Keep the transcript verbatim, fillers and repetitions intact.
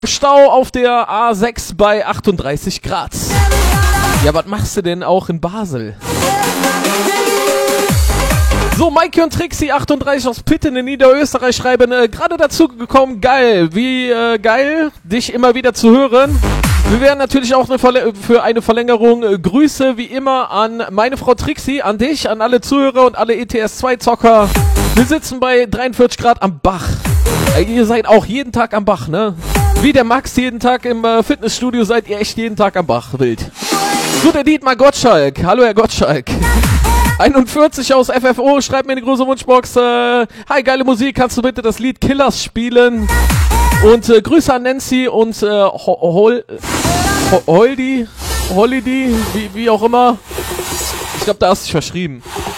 Stau auf der A sechs bei achtunddreißig Grad. Ja, was machst du denn auch in Basel? So, Maike und Trixie achtunddreißig aus Pitten in Niederösterreich schreiben, äh, gerade dazu gekommen, geil, wie äh, geil, dich immer wieder zu hören. Wir wären natürlich auch eine Verle- für eine Verlängerung äh, Grüße wie immer an meine Frau Trixie, an dich, an alle Zuhörer und alle E T S zwei Zocker. Wir sitzen bei dreiundvierzig Grad am Bach. Äh, ihr seid auch jeden Tag am Bach, ne? Wie der Max jeden Tag im äh, Fitnessstudio seid ihr echt jeden Tag am Bach, wild. So, der Dietmar Gottschalk. Hallo, Herr Gottschalk. einundvierzig aus F F O, schreibt mir in die große Wunschbox. Äh, hi, geile Musik, kannst du bitte das Lied Killers spielen? Und äh, Grüße an Nancy und äh, Hol Ho Holdi, Holiday, wie, wie auch immer. Ich glaube, da hast du dich verschrieben.